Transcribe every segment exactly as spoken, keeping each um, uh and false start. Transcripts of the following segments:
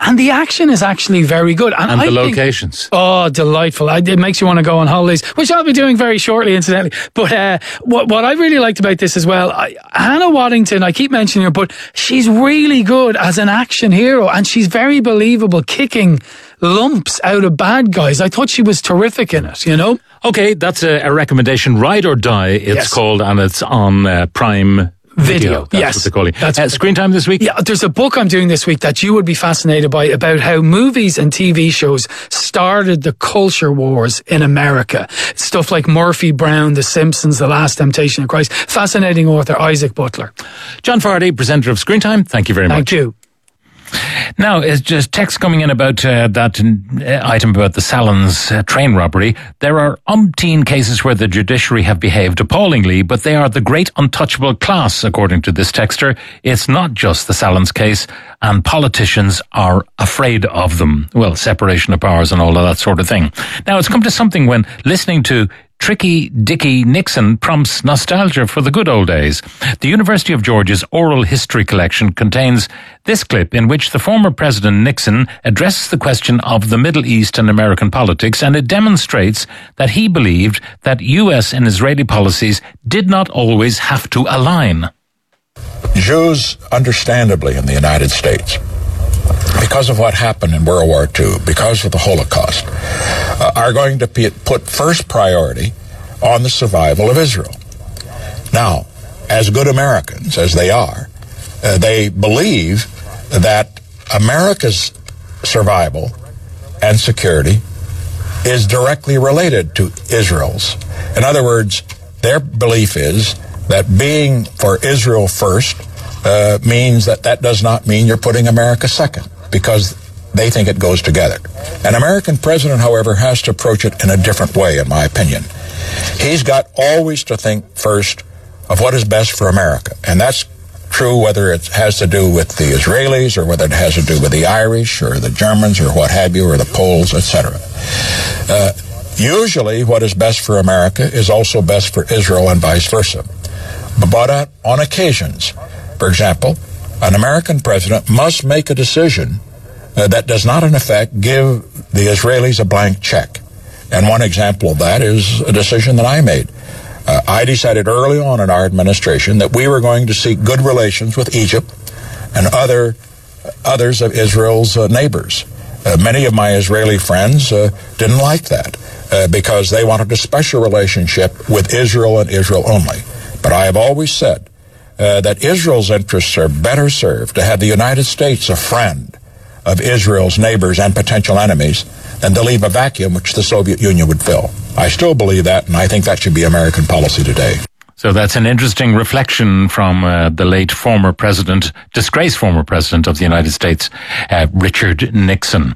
and the action is actually very good. And, and I the think, locations. Oh, delightful. I, it makes you want to go on holidays, which I'll be doing very shortly, incidentally. But uh, what, what I really liked about this as well, I, Hannah Waddington, I keep mentioning her, but she's really good as an action hero, and she's very believable, kicking lumps out of bad guys. I thought she was terrific in it, you know? Okay, that's a, a recommendation. Ride or Die, it's Yes. called, and it's on uh, Prime Video. That's yes. what they call it. That's uh, screen time this week? Yeah, there's a book I'm doing this week that you would be fascinated by about how movies and T V shows started the culture wars in America. Stuff like Murphy Brown, The Simpsons, The Last Temptation of Christ. Fascinating author, Isaac Butler. John Fardy, presenter of Screen Time, thank you very Thank much. you. Now, it's just text coming in about uh, that uh, item about the Salons uh, train robbery. There are umpteen cases where the judiciary have behaved appallingly, but they are the great untouchable class, according to this texter. It's not just the Salons case, and politicians are afraid of them. Well, separation of powers and all of that sort of thing. Now, it's come to something when listening to Tricky Dicky Nixon prompts nostalgia for the good old days. The University of Georgia's oral history collection contains this clip in which the former President Nixon addresses the question of the Middle East and American politics, and it demonstrates that he believed that U S and Israeli policies did not always have to align. Jews, understandably, in the United States, because of what happened in World War Two, because of the Holocaust, uh, are going to be, put first priority on the survival of Israel. Now, as good Americans, as they are, uh, they believe that America's survival and security is directly related to Israel's. In other words, their belief is that being for Israel first uh, means that that does not mean you're putting America second, because they think it goes together. An American president, however, has to approach it in a different way, in my opinion. He's got always to think first of what is best for America, and that's true whether it has to do with the Israelis or whether it has to do with the Irish or the Germans or what have you, or the Poles, et cetera. Uh, usually what is best for America is also best for Israel and vice versa. But uh, on occasions, for example, an American president must make a decision uh, that does not, in effect, give the Israelis a blank check. And one example of that is a decision that I made. Uh, I decided early on in our administration that we were going to seek good relations with Egypt and other others of Israel's uh, neighbors. Uh, many of my Israeli friends uh, didn't like that uh, because they wanted a special relationship with Israel and Israel only. But I have always said uh, that Israel's interests are better served to have the United States a friend of Israel's neighbors and potential enemies than to leave a vacuum which the Soviet Union would fill. I still believe that, and I think that should be American policy today. So that's an interesting reflection from uh, the late former president, disgraced former president of the United States, uh, Richard Nixon.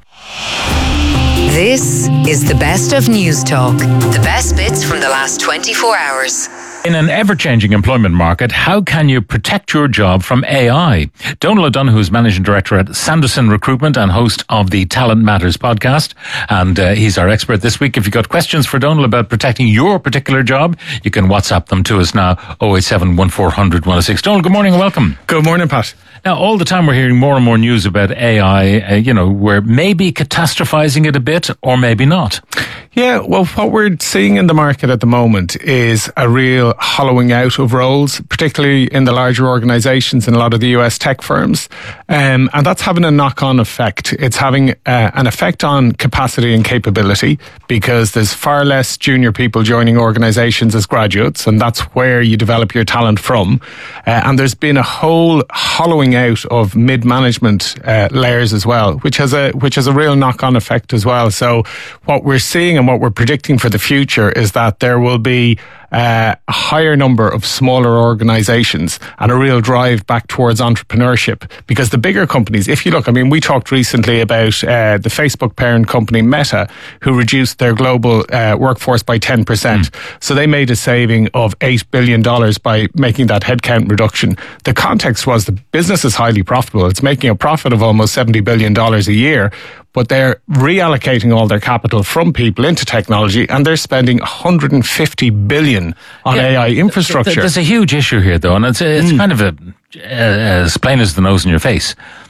This is the best of News Talk. The best bits from the last twenty-four hours. In an ever-changing employment market, how can you protect your job from A I? Donal O'Donoghue is Managing Director at Sanderson Recruitment and host of the Talent Matters podcast. And uh, he's our expert this week. If you've got questions for Donal about protecting your particular job, you can WhatsApp them to us now, oh eight seven, one four hundred, one oh six. Donal, good morning and welcome. Good morning, Pat. Now, all the time we're hearing more and more news about A I. Uh, you know, we're maybe catastrophizing it a bit or maybe not. Yeah, well, what we're seeing in the market at the moment is a real hollowing out of roles, particularly in the larger organizations and a lot of the U S tech firms. Um, and that's having a knock-on effect. It's having uh, an effect on capacity and capability because there's far less junior people joining organizations as graduates, and that's where you develop your talent from. Uh, and there's been a whole hollowing out of mid-management uh, layers as well, which has a which has a real knock-on effect as well. So what we're seeing and what we're predicting for the future is that there will be Uh, a higher number of smaller organizations and a real drive back towards entrepreneurship, because the bigger companies, if you look, I mean, we talked recently about uh, the Facebook parent company Meta, who reduced their global uh, workforce by ten percent. Mm. So they made a saving of eight billion dollars by making that headcount reduction. The context was the business is highly profitable. It's making a profit of almost seventy billion dollars a year, but they're reallocating all their capital from people into technology, and they're spending one hundred fifty billion on yeah, A I infrastructure. There's a huge issue here, though, and it's, it's mm. kind of a, uh, as plain as the nose in your face.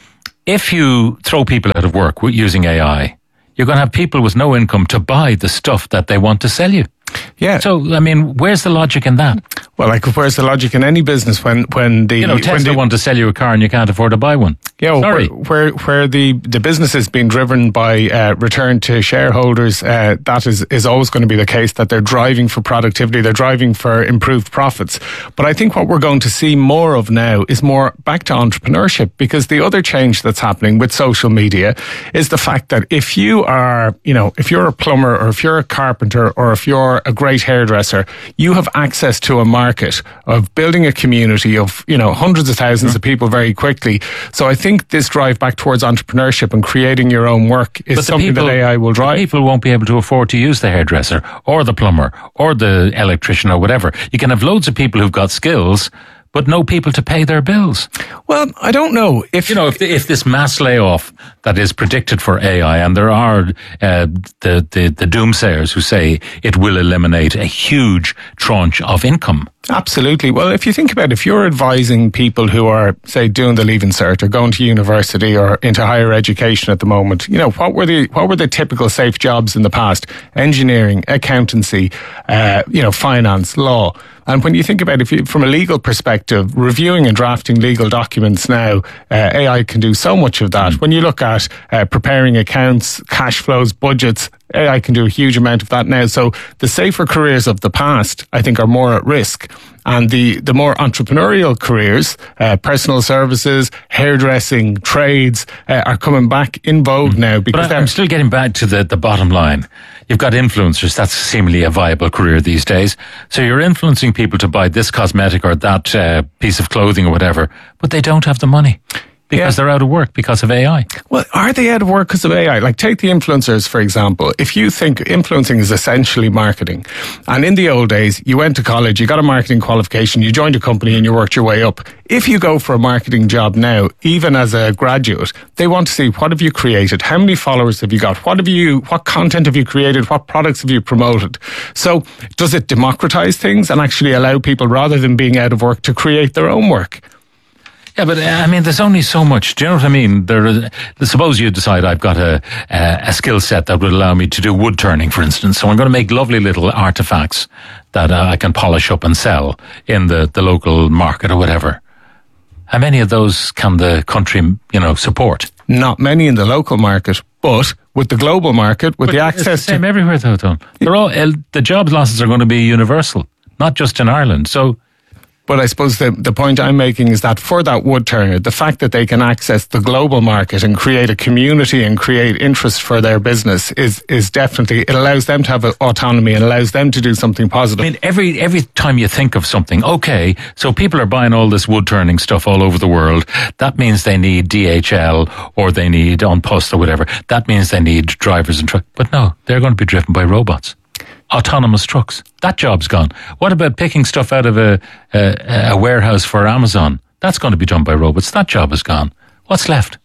if you throw people out of work with using A I, you're going to have people with no income to buy the stuff that they want to sell you. Yeah. So, I mean, where's the logic in that? Well, like, where's the logic in any business when, when the... You know, Tesla when the, want to sell you a car and you can't afford to buy one. Yeah, well, Sorry. Where, where, where the, the business is being driven by uh, return to shareholders, uh, that is, is always going to be the case, that they're driving for productivity, they're driving for improved profits. But I think what we're going to see more of now is more back to entrepreneurship, because the other change that's happening with social media is the fact that if you are, you know, if you're a plumber or if you're a carpenter or if you're a great hairdresser, you have access to a market of building a community of, you know, hundreds of thousands mm-hmm. of people very quickly. So I think this drive back towards entrepreneurship and creating your own work is something people, that A I will drive. People won't be able to afford to use the hairdresser or the plumber or the electrician or whatever. You can have loads of people who've got skills, but no people to pay their bills. Well, I don't know if you know if the, if this mass layoff that is predicted for A I, and there are uh, the, the the doomsayers who say it will eliminate a huge tranche of income. Absolutely. Well, if you think about it, if you're advising people who are, say, doing the Leaving Cert or going to university or into higher education at the moment, you know, what were the what were the typical safe jobs in the past? Engineering, accountancy, uh, you know, finance, law. And when you think about it, if you, from a legal perspective, reviewing and drafting legal documents now, uh, A I can do so much of that. When you look at uh, preparing accounts, cash flows, budgets, A I can do a huge amount of that now. So the safer careers of the past, I think, are more at risk. And the, the more entrepreneurial careers, uh, personal services, hairdressing, trades, uh, are coming back in vogue now. Because but I'm still getting back to the, the bottom line. You've got influencers. That's seemingly a viable career these days. So you're influencing people to buy this cosmetic or that uh, piece of clothing or whatever, but they don't have the money. Because yeah. they're out of work because of A I. Well, are they out of work because of A I? Like, take the influencers, for example. If you think influencing is essentially marketing, and in the old days, you went to college, you got a marketing qualification, you joined a company and you worked your way up. If you go for a marketing job now, even as a graduate, they want to see, what have you created? How many followers have you got? What have you, what content have you created? What products have you promoted? So does it democratize things and actually allow people, rather than being out of work, to create their own work? Yeah, but uh, I mean, there's only so much. Do you know what I mean? There is, suppose you decide I've got a a, a skill set that would allow me to do wood turning, for instance. So I'm going to make lovely little artifacts that uh, I can polish up and sell in the, the local market or whatever. How many of those can the country, you know, support? Not many in the local market, but with the global market, with but the access it's the same to everywhere, though, Tom. They're all uh, the job losses are going to be universal, not just in Ireland. So. But I suppose the, the point I'm making is that for that wood turner, the fact that they can access the global market and create a community and create interest for their business is, is definitely, it allows them to have autonomy and allows them to do something positive. I mean, every, every time you think of something, okay, so people are buying all this wood turning stuff all over the world. That means they need D H L or they need An Post or whatever. That means they need drivers and trucks. But no, they're going to be driven by robots. Autonomous trucks. That job's gone. What about picking stuff out of a, a, a warehouse for Amazon? That's going to be done by robots. That job is gone. What's left?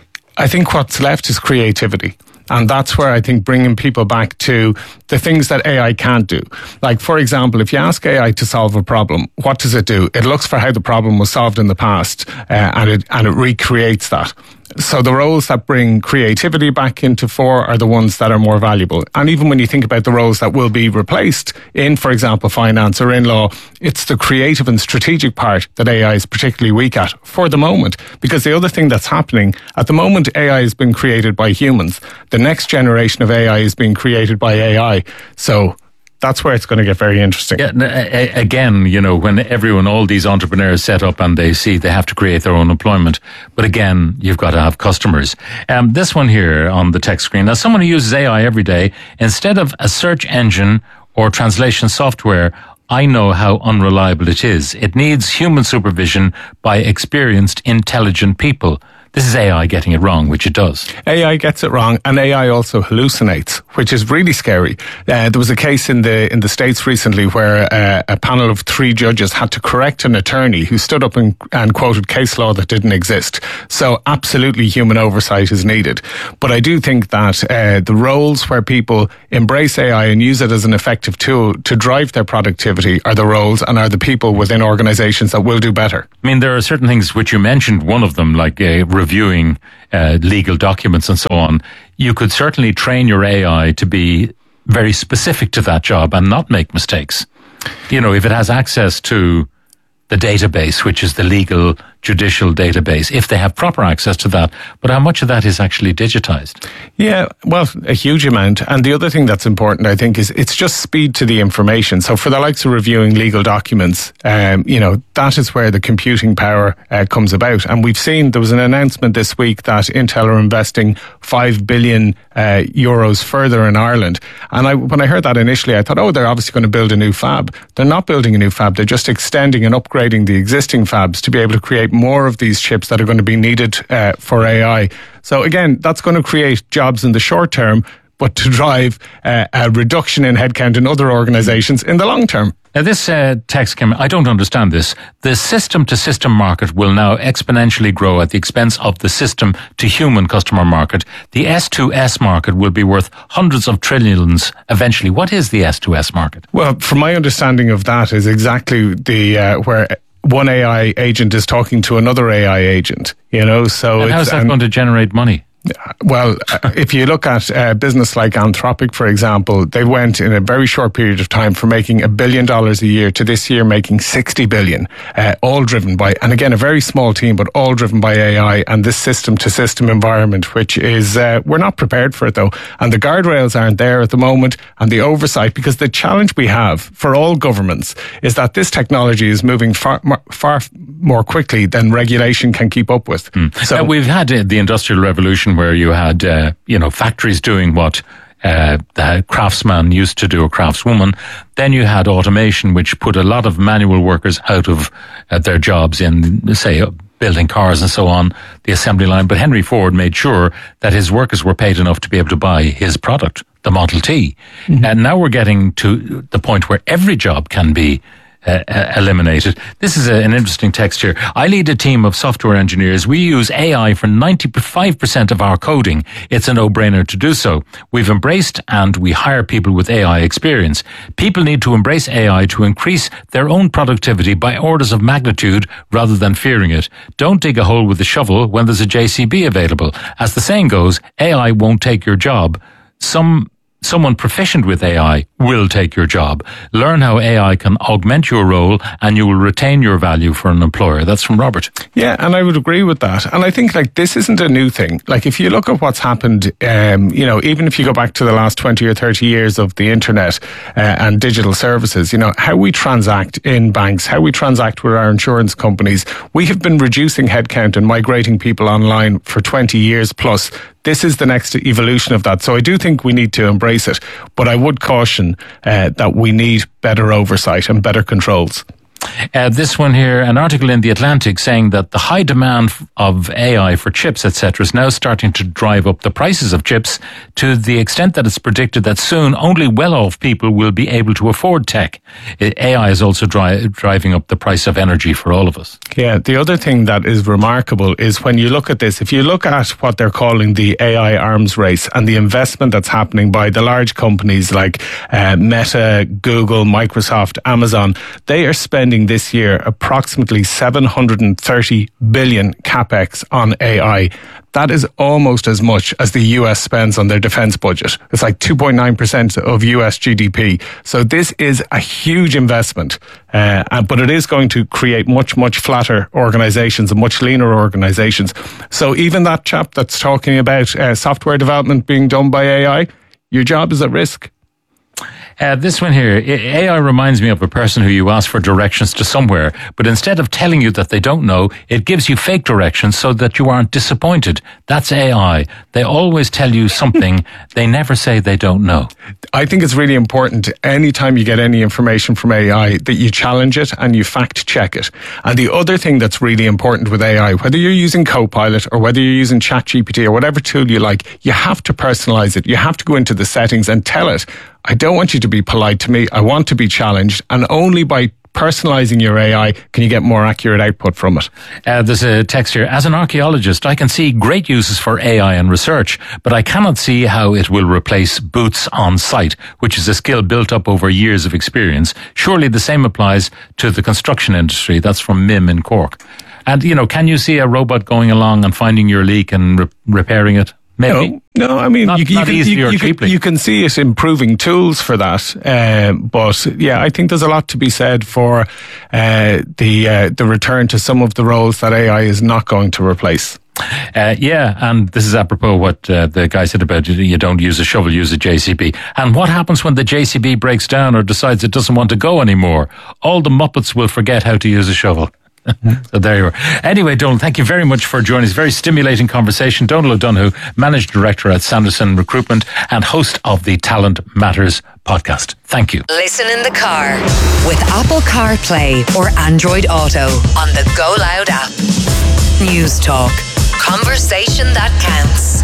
I think what's left is creativity. And that's where I think bringing people back to the things that A I can't do. Like, for example, if you ask A I to solve a problem, what does it do? It looks for how the problem was solved in the past, uh, and it and it recreates that. So the roles that bring creativity back into fore are the ones that are more valuable. And even when you think about the roles that will be replaced in, for example, finance or in law, it's the creative and strategic part that A I is particularly weak at for the moment. Because the other thing that's happening, at the moment, A I has been created by humans. The next generation of A I is being created by A I. So that's where it's going to get very interesting. Yeah, again, you know, when everyone, all these entrepreneurs set up and they see they have to create their own employment. But again, you've got to have customers. Um, this one here on the text screen, as someone who uses A I every day, instead of a search engine or translation software, I know how unreliable it is. It needs human supervision by experienced, intelligent people. This is A I getting it wrong, which it does. A I gets it wrong, and A I also hallucinates, which is really scary. Uh, there was a case in the in the States recently where uh, a panel of three judges had to correct an attorney who stood up and, and quoted case law that didn't exist. So absolutely human oversight is needed. But I do think that uh, the roles where people embrace A I and use it as an effective tool to drive their productivity are the roles and are the people within organizations that will do better. I mean, there are certain things which you mentioned, one of them, like uh, reviewing uh, legal documents and so on, you could certainly train your A I to be very specific to that job and not make mistakes. You know, if it has access to the database, which is the legal judicial database, if they have proper access to that. But how much of that is actually digitized? Yeah, well, a huge amount. And the other thing that's important, I think, is it's just speed to the information. So for the likes of reviewing legal documents, um, you know, that is where the computing power uh, comes about. And we've seen, there was an announcement this week that Intel are investing five billion uh, euros further in Ireland. And I, when I heard that initially, I thought, oh, they're obviously going to build a new fab. They're not building a new fab. They're just extending and upgrading the existing fabs to be able to create more of these chips that are going to be needed uh, for A I. So again, that's going to create jobs in the short term, but to drive uh, a reduction in headcount in other organizations in the long term. Now this uh, text came, I don't understand this. The system-to-system market will now exponentially grow at the expense of the system-to-human customer market. The S two S market will be worth hundreds of trillions eventually. What is the S two S market? Well, from my understanding of that is exactly the uh, where one A I agent is talking to another A I agent, you know, so and it's, how's that and, going to generate money? Well, if you look at a business like Anthropic, for example, they went in a very short period of time from making a billion dollars a year to this year making sixty billion, uh, all driven by, and again, a very small team, but all driven by A I and this system to system environment, which is, uh, we're not prepared for it though. And the guardrails aren't there at the moment, and the oversight, because the challenge we have for all governments is that this technology is moving far, far more quickly than regulation can keep up with. Mm. So now, we've had uh, the Industrial Revolution where you had, uh, you know, factories doing what uh, the craftsman used to do, or craftswoman. Then you had automation, which put a lot of manual workers out of uh, their jobs in, say, uh, building cars and so on, the assembly line. But Henry Ford made sure that his workers were paid enough to be able to buy his product, the Model T. Mm-hmm. And now we're getting to the point where every job can be Uh, uh, eliminated. This is a, an interesting text here. I lead a team of software engineers. We use A I for ninety-five percent of our coding. It's a no-brainer to do so. We've embraced and we hire people with A I experience. People need to embrace A I to increase their own productivity by orders of magnitude rather than fearing it. Don't dig a hole with a shovel when there's a J C B available. As the saying goes, A I won't take your job. Some Someone proficient with A I will take your job. Learn how A I can augment your role and you will retain your value for an employer. That's from Robert. Yeah, and I would agree with that. And I think like this isn't a new thing. Like if you look at what's happened, um, you know, even if you go back to the last twenty or thirty years of the internet uh, and digital services, you know, how we transact in banks, how we transact with our insurance companies, we have been reducing headcount and migrating people online for twenty years plus. This is the next evolution of that. So I do think we need to embrace it. But I would caution uh, that we need better oversight and better controls. Uh, this one here, an article in The Atlantic saying that the high demand of A I for chips, et cetera, is now starting to drive up the prices of chips to the extent that it's predicted that soon only well-off people will be able to afford tech. A I is also dri- driving up the price of energy for all of us. Yeah, the other thing that is remarkable is when you look at this, if you look at what they're calling the A I arms race and the investment that's happening by the large companies like uh, Meta, Google, Microsoft, Amazon, they are spending this year approximately seven hundred thirty billion capex on A I. That is almost as much as the U S spends on their defense budget. It's like two point nine percent of U S G D P. So this is a huge investment, uh, but it is going to create much, much flatter organizations and much leaner organizations. So even that chap that's talking about uh, software development being done by A I, your job is at risk. Uh, this one here, A I reminds me of a person who you ask for directions to somewhere, but instead of telling you that they don't know, it gives you fake directions so that you aren't disappointed. That's A I. They always tell you something. They never say they don't know. I think it's really important anytime you get any information from A I that you challenge it and you fact check it. And the other thing that's really important with A I, whether you're using Copilot or whether you're using ChatGPT or whatever tool you like, you have to personalize it. You have to go into the settings and tell it, I don't want you to be polite to me. I want to be challenged. And only by personalizing your A I can you get more accurate output from it. Uh, there's a text here. As an archaeologist, I can see great uses for A I and research, but I cannot see how it will replace boots on site, which is a skill built up over years of experience. Surely the same applies to the construction industry. That's from Mim in Cork. And, you know, can you see a robot going along and finding your leak and re- repairing it? Maybe. No, no, I mean, Not- you, you, not can, easily you, or you, can, cheaply. you can see it improving tools for that. Uh, but yeah, I think there's a lot to be said for uh, the uh, the return to some of the roles that A I is not going to replace. Uh, yeah, and this is apropos what uh, the guy said about you, you don't use a shovel, use a J C B. And what happens when the J C B breaks down or decides it doesn't want to go anymore? All the Muppets will forget how to use a shovel. So there you are. Anyway, Donald, thank you very much for joining us. Very stimulating conversation. Donald O'Donoghue, Managing Director at Sanderson Recruitment and host of the Talent Matters podcast. Thank you. Listen in the car with Apple CarPlay or Android Auto on the Go Loud app. News Talk. Conversation that counts.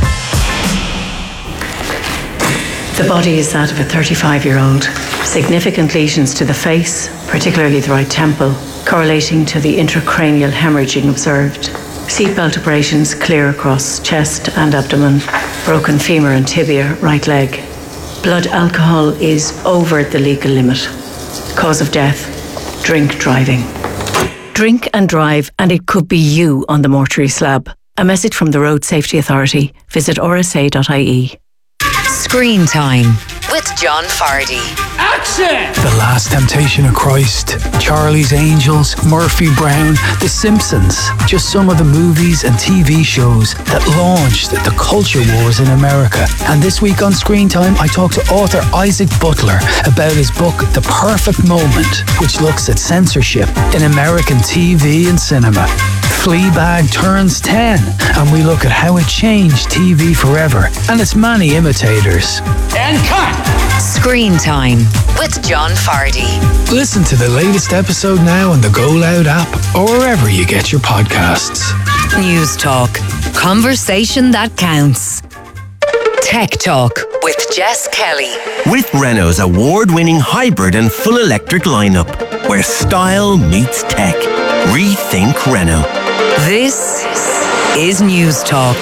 The body is that of a thirty-five-year-old. Significant lesions to the face, particularly the right temple, correlating to the intracranial hemorrhaging observed. Seatbelt abrasions clear across chest and abdomen. Broken femur and tibia, right leg. Blood alcohol is over the legal limit. Cause of death, drink driving. Drink and drive, and it could be you on the mortuary slab. A message from the Road Safety Authority. Visit r s a dot i e. Screen Time with John Fardy. The Last Temptation of Christ, Charlie's Angels, Murphy Brown, The Simpsons. Just some of the movies and T V shows that launched the culture wars in America. And this week on Screen Time, I talked to author Isaac Butler about his book, The Perfect Moment, which looks at censorship in American T V and cinema. Fleabag turns ten, and we look at how it changed T V forever and its many imitators. And cut! Screen Time with John Fardy. Listen to the latest episode now on the Go Loud app or wherever you get your podcasts. News Talk. Conversation that counts. Tech Talk with Jess Kelly. With Renault's award-winning hybrid and full electric lineup, where style meets tech. Rethink Renault. This is News Talk.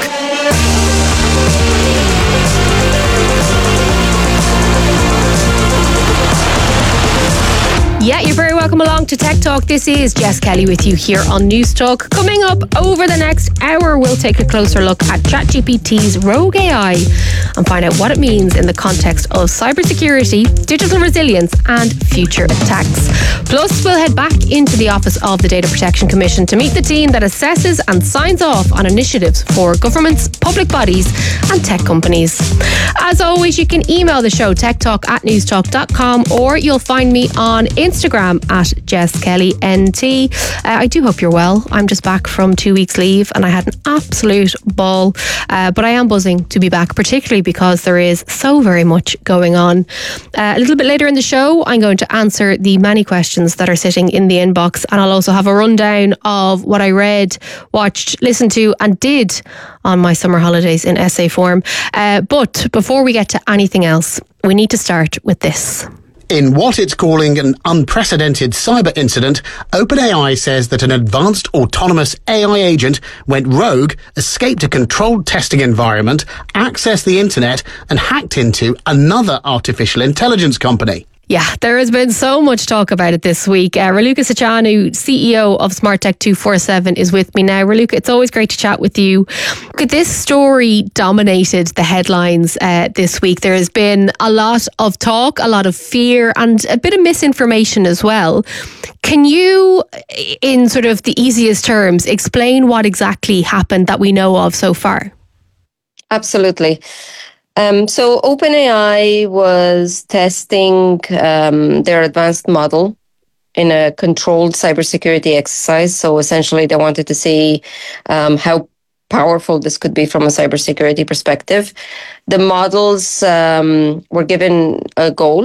Yeah, you're very welcome along to Tech Talk. This is Jess Kelly with you here on News Talk. Coming up over the next hour, we'll take a closer look at ChatGPT's Rogue A I and find out what it means in the context of cybersecurity, digital resilience, and future attacks. Plus, we'll head back into the office of the Data Protection Commission to meet the team that assesses and signs off on initiatives for governments, public bodies, and tech companies. As always, you can email the show techtalk at newstalk dot com, or you'll find me on Instagram Instagram at Jess Kelly N T. Uh, I do hope you're well. I'm just back from two weeks leave and I had an absolute ball. Uh, but I am buzzing to be back, particularly because there is so very much going on. Uh, a little bit later in the show, I'm going to answer the many questions that are sitting in the inbox, and I'll also have a rundown of what I read, watched, listened to, and did on my summer holidays in essay form. Uh, but before we get to anything else, we need to start with this. In what it's calling an unprecedented cyber incident, OpenAI says that an advanced autonomous A I agent went rogue, escaped a controlled testing environment, accessed the internet, and hacked into another artificial intelligence company. Yeah, there has been so much talk about it this week. Uh, Raluca Sachanu, C E O of SmartTech two forty-seven, is with me now. Raluca, it's always great to chat with you. Look, this story dominated the headlines uh, this week. There has been a lot of talk, a lot of fear, and a bit of misinformation as well. Can you, in sort of the easiest terms, explain what exactly happened that we know of so far? Absolutely. Um, so OpenAI was testing um, their advanced model in a controlled cybersecurity exercise. So essentially, they wanted to see um, how powerful this could be from a cybersecurity perspective. The models um, were given a goal,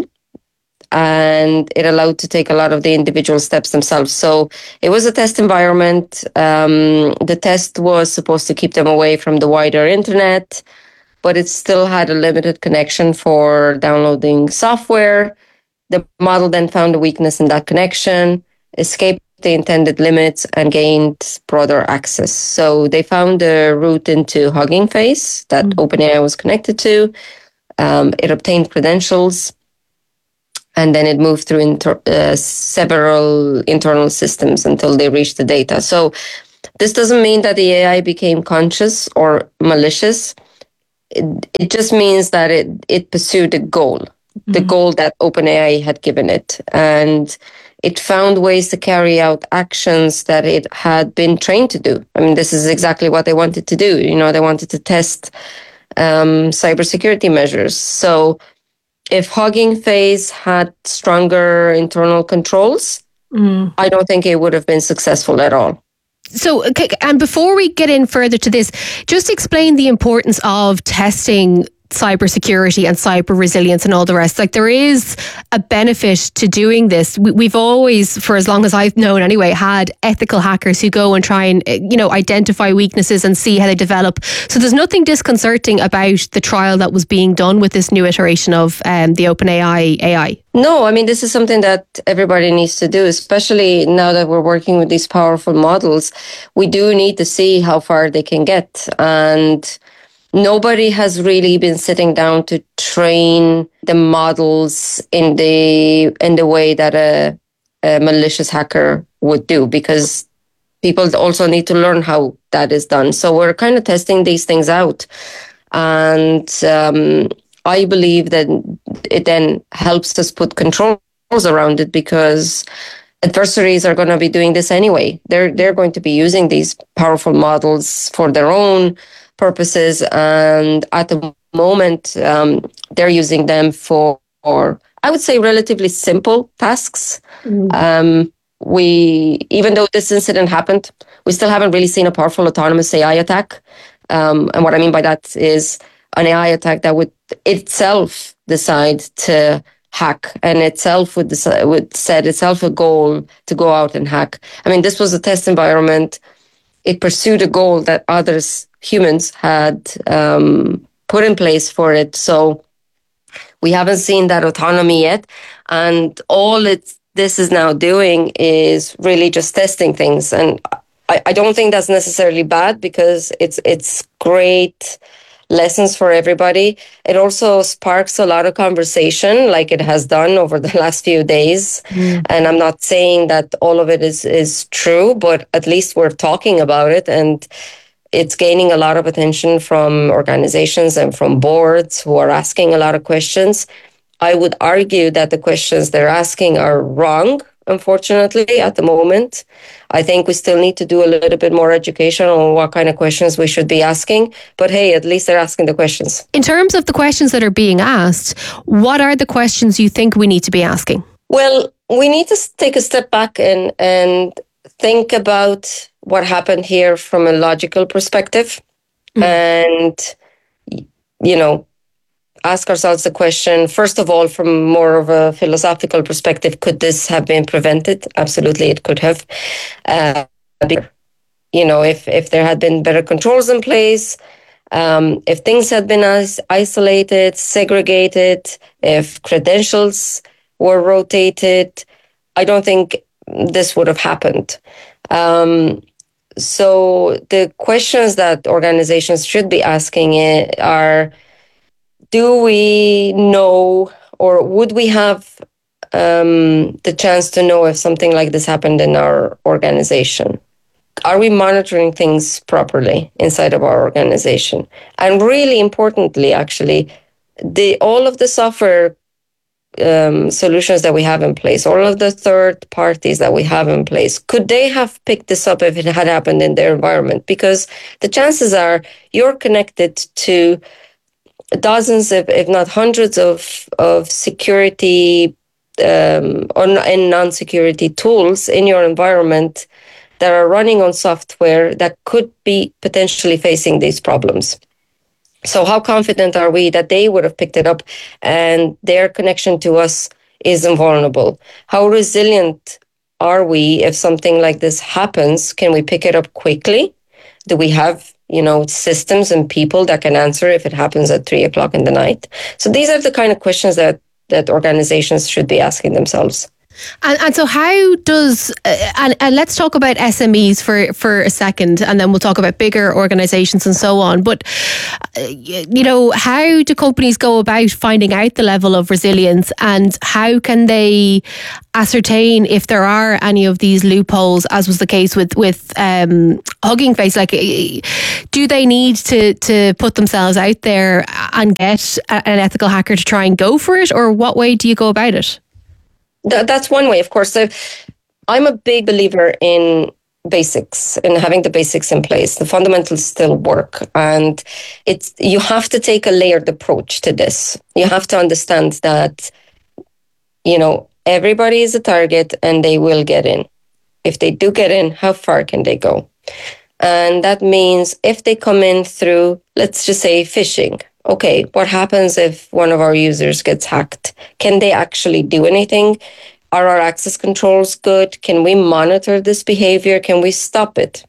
and it allowed to take a lot of the individual steps themselves. So it was a test environment. Um, the test was supposed to keep them away from the wider internet, but it still had a limited connection for downloading software. The model then found a weakness in that connection, escaped the intended limits, and gained broader access. So they found a route into Hugging Face that mm-hmm. OpenAI was connected to. Um, it obtained credentials, and then it moved through inter- uh, several internal systems until they reached the data. So This doesn't mean that the A I became conscious or malicious. It, it just means that it, it pursued a goal, mm-hmm. the goal that OpenAI had given it. And it found ways to carry out actions that it had been trained to do. I mean, this is exactly what they wanted to do. You know, they wanted to test um, cybersecurity measures. So if Hugging Face had stronger internal controls, mm. I don't think it would have been successful at all. So, and before we get in further to this, just explain the importance of testing cybersecurity and cyber resilience and all the rest. Like, there is a benefit to doing this. We, we've always, for as long as I've known anyway, had ethical hackers who go and try and, you know, identify weaknesses and see how they develop. So there's nothing disconcerting about the trial that was being done with this new iteration of um, the OpenAI A I. No, I mean, this is something that everybody needs to do, especially now that we're working with these powerful models. We do need to see how far they can get. And nobody has really been sitting down to train the models in the in the way that a, a malicious hacker would do, because people also need to learn how that is done. So we're kind of testing these things out. And um, I believe that it then helps us put controls around it, because adversaries are going to be doing this anyway. They're they're going to be using these powerful models for their own purposes, and at the moment um, they're using them for, for, I would say, relatively simple tasks. Mm. Um, we, even though this incident happened, we still haven't really seen a powerful autonomous A I attack. Um, and what I mean by that is an A I attack that would itself decide to hack and itself would decide, would set itself a goal to go out and hack. I mean, this was a test environment. It pursued a goal that others, humans, had um, put in place for it. So we haven't seen that autonomy yet. And all it's, this is now doing is really just testing things. And I, I don't think that's necessarily bad, because it's it's great lessons for everybody. It also sparks a lot of conversation, like it has done over the last few days. Mm. And I'm not saying that all of it is, is true, but at least we're talking about it. And it's gaining a lot of attention from organizations and from boards who are asking a lot of questions. I would argue that the questions they're asking are wrong, unfortunately, at the moment. I think we still need to do a little bit more education on what kind of questions we should be asking. But hey, at least they're asking the questions. In terms of the questions that are being asked, what are the questions you think we need to be asking? Well, we need to take a step back and, and think about what happened here from a logical perspective. Mm. And, you know, ask ourselves the question, first of all, from more of a philosophical perspective, could this have been prevented? Absolutely, it could have. Uh, you know, if, if there had been better controls in place, um, if things had been is- isolated, segregated, if credentials were rotated, I don't think this would have happened. Um, so the questions that organizations should be asking are, do we know, or would we have um, the chance to know if something like this happened in our organization? Are we monitoring things properly inside of our organization? And really importantly, actually, the all of the software um, solutions that we have in place, all of the third parties that we have in place, could they have picked this up if it had happened in their environment? Because the chances are you're connected to dozens, if, if not hundreds of, of security um, or, and non-security tools in your environment that are running on software that could be potentially facing these problems. So how confident are we that they would have picked it up and their connection to us is invulnerable? How resilient are we if something like this happens? Can we pick it up quickly? Do we have, you know, systems and people that can answer if it happens at three o'clock in the night? So these are the kind of questions that, that organizations should be asking themselves. And, and so how does, uh, and, and let's talk about S M Es for, for a second, and then we'll talk about bigger organisations and so on. But, uh, you know, how do companies go about finding out the level of resilience, and how can they ascertain if there are any of these loopholes, as was the case with, with um, Hugging Face? Like, do they need to, to put themselves out there and get an ethical hacker to try and go for it, or what way do you go about it? That's one way, of course. So I'm a big believer in basics and having the basics in place. The fundamentals still work. And it's you have to take a layered approach to this. You have to understand that, you know, everybody is a target and they will get in. If they do get in, how far can they go? And that means if they come in through, let's just say, phishing. Okay, what happens if one of our users gets hacked? Can they actually do anything? Are our access controls good? Can we monitor this behavior? Can we stop it?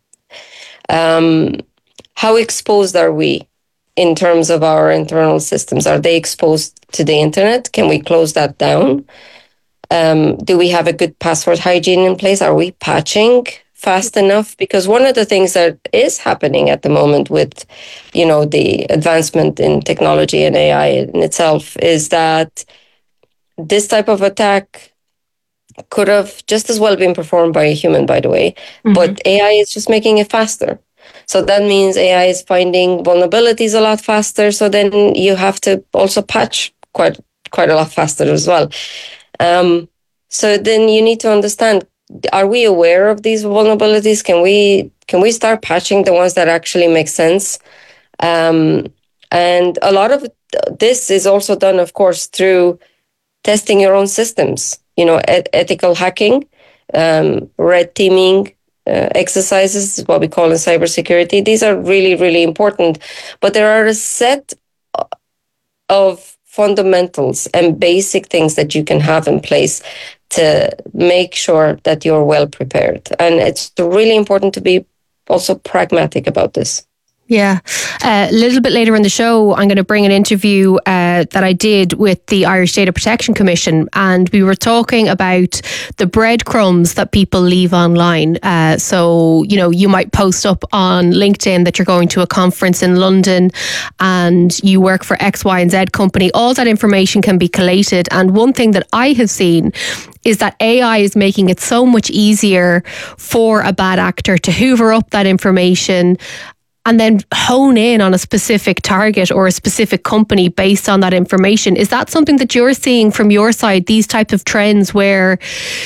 Um, how exposed are we in terms of our internal systems? Are they exposed to the internet? Can we close that down? Um, do we have a good password hygiene in place? Are we patching fast enough? Because one of the things that is happening at the moment with, you know, the advancement in technology and A I in itself is that this type of attack could have just as well been performed by a human, by the way, mm-hmm. but A I is just making it faster. So that means A I is finding vulnerabilities a lot faster. So then you have to also patch quite, quite a lot faster as well. Um, so then you need to understand, are we aware of these vulnerabilities? Can we can we start patching the ones that actually make sense? Um, and a lot of this is also done, of course, through testing your own systems. You know, et- ethical hacking, um, red teaming uh, exercises, what we call in cybersecurity. These are really, really important. But there are a set of fundamentals and basic things that you can have in place to make sure that you're well prepared. And it's really important to be also pragmatic about this. Yeah. Uh, a little bit later in the show, I'm going to bring an interview uh, that I did with the Irish Data Protection Commission, and we were talking about the breadcrumbs that people leave online. Uh, so, you know, you might post up on LinkedIn that you're going to a conference in London and you work for X, Y, and Z company. All that information can be collated. And one thing that I have seen is that A I is making it so much easier for a bad actor to hoover up that information and then hone in on a specific target or a specific company based on that information. Is that something that you're seeing from your side, these types of trends where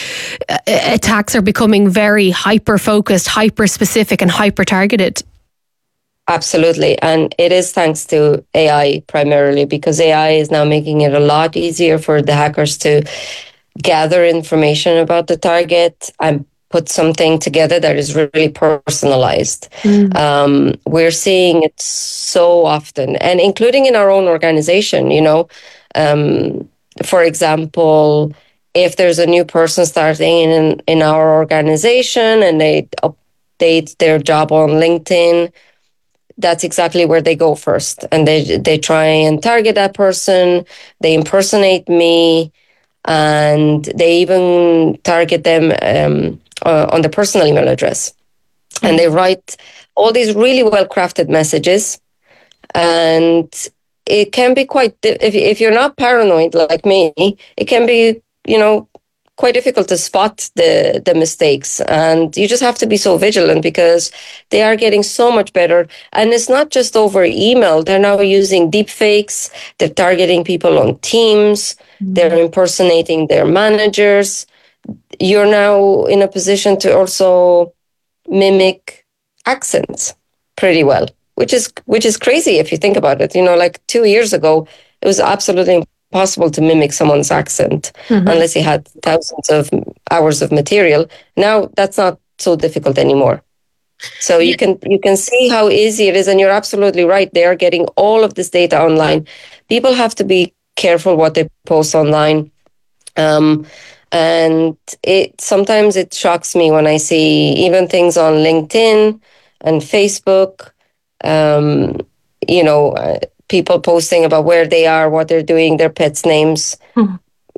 attacks are becoming very hyper-focused, hyper-specific and hyper-targeted? Absolutely. And it is thanks to A I primarily, because A I is now making it a lot easier for the hackers to gather information about the target and put something together that is really personalized. Mm. Um, we're seeing it so often, and including in our own organization, you know, um, for example, if there's a new person starting in, in our organization and they update their job on LinkedIn, that's exactly where they go first. And they, they try and target that person, they impersonate me, and they even target them um, Uh, on the personal email address. Mm-hmm. And they write all these really well-crafted messages. And it can be quite, if, if you're not paranoid like me, it can be, you know, quite difficult to spot the, the mistakes. And you just have to be so vigilant because they are getting so much better. And it's not just over email. They're now using deep fakes. They're targeting people on Teams. Mm-hmm. They're impersonating their managers. You're now in a position to also mimic accents pretty well, which is which is crazy if you think about it. You know, like two years ago, it was absolutely impossible to mimic someone's accent mm-hmm. unless you had thousands of hours of material. Now that's not so difficult anymore. So you can you can see how easy it is, and you're absolutely right. They are getting all of this data online. People have to be careful what they post online. Um, And it sometimes it shocks me when I see even things on LinkedIn and Facebook, um, you know, uh, people posting about where they are, what they're doing, their pets' names. Mm-hmm.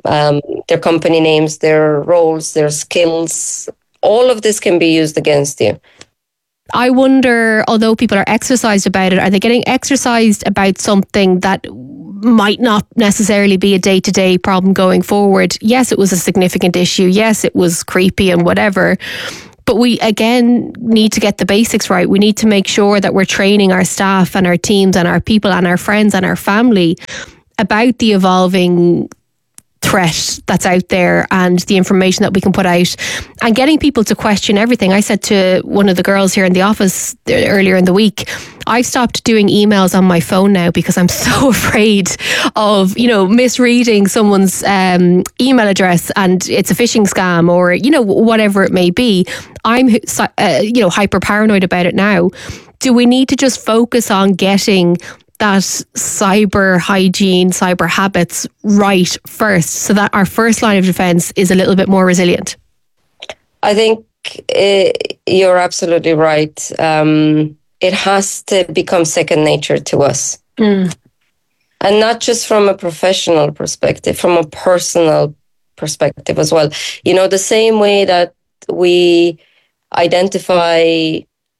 um, their company names, their roles, their skills. All of this can be used against you. I wonder, although people are exercised about it, are they getting exercised about something that might not necessarily be a day-to-day problem going forward? Yes, it was a significant issue. Yes, it was creepy and whatever. But we, again, need to get the basics right. We need to make sure that we're training our staff and our teams and our people and our friends and our family about the evolving threat that's out there and the information that we can put out, and getting people to question everything. I said to one of the girls here in the office earlier in the week, I've stopped doing emails on my phone now because I'm so afraid of, you know, misreading someone's um, email address and it's a phishing scam, or, you know, whatever it may be. I'm, uh, you know, hyper paranoid about it now. Do we need to just focus on getting that cyber hygiene, cyber habits right first, so that our first line of defense is a little bit more resilient? I think uh, you're absolutely right. Um, it has to become second nature to us. Mm. And not just from a professional perspective, from a personal perspective as well. You know, the same way that we identify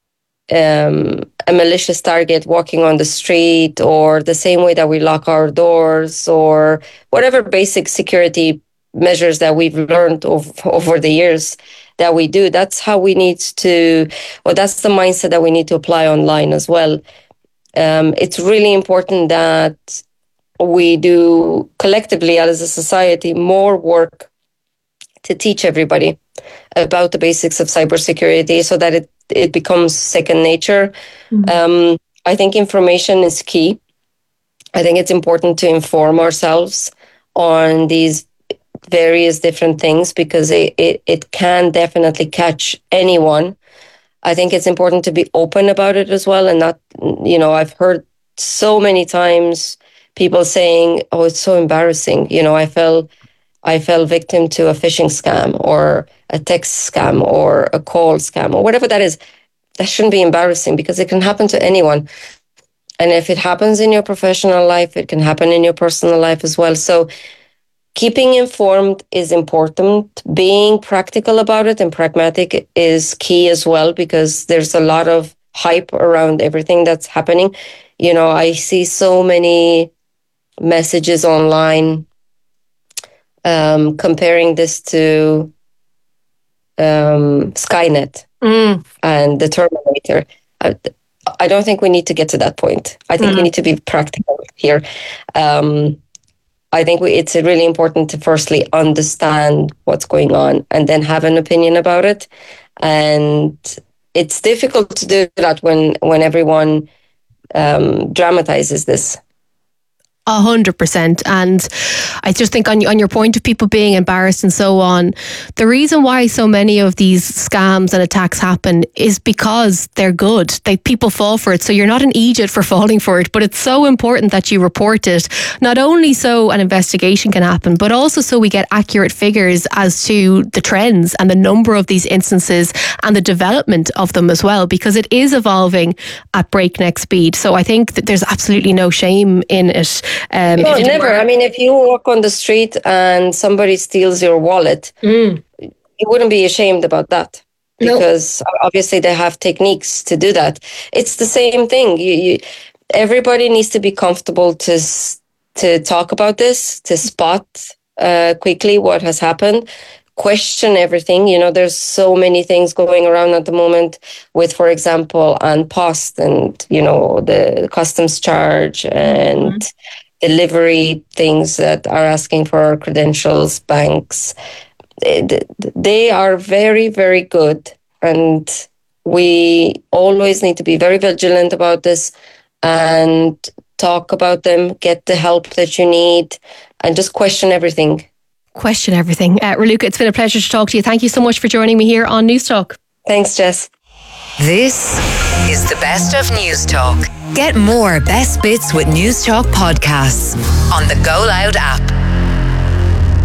um, a malicious target walking on the street, or the same way that we lock our doors, or whatever basic security measures that we've learned over, over the years that we do, that's how we need to, or that's the mindset that we need to apply online as well. Um, it's really important that we do collectively as a society more work to teach everybody about the basics of cybersecurity, so that it, it becomes second nature. Mm-hmm. Um, I think information is key. I think it's important to inform ourselves on these various different things, because it, it, it can definitely catch anyone. I think it's important to be open about it as well, and not, you know, I've heard so many times people saying, oh, it's so embarrassing. You know, I fell, I fell victim to a phishing scam, or a text scam, or a call scam, or whatever that is. That shouldn't be embarrassing, because it can happen to anyone. And if it happens in your professional life, it can happen in your personal life as well. So keeping informed is important. Being practical about it and pragmatic is key as well, because there's a lot of hype around everything that's happening. You know, I see so many messages online um, comparing this to um, Skynet mm. and the Terminator. I, I don't think we need to get to that point. I think mm. we need to be practical here. Um, I think we, it's really important to firstly understand what's going on and then have an opinion about it. And it's difficult to do that when, when everyone um, dramatizes this. A hundred percent. And I just think on, on your point of people being embarrassed and so on, the reason why so many of these scams and attacks happen is because they're good. They, people fall for it. So you're not an idiot for falling for it, but it's so important that you report it, not only so an investigation can happen, but also so we get accurate figures as to the trends and the number of these instances and the development of them as well, because it is evolving at breakneck speed. So I think that there's absolutely no shame in it. Um, no, never. I mean, if you walk on the street and somebody steals your wallet, mm. you wouldn't be ashamed about that, because nope. obviously they have techniques to do that. It's the same thing. You, you, everybody needs to be comfortable to to talk about this, to spot uh, quickly what has happened. Question everything. You know, there's so many things going around at the moment with, for example, An Post and, you know, the customs charge and mm-hmm. delivery things that are asking for our credentials, banks. They are very, very good. And we always need to be very vigilant about this and talk about them, get the help that you need, and just question everything. Question everything. Uh, Raluca, it's been a pleasure to talk to you. Thank you so much for joining me here on News Talk. Thanks, Jess. This is the best of News Talk. Get more best bits with News Talk podcasts on the Go Loud app.